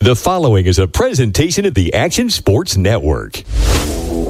The following is a presentation of the Action Sports Network.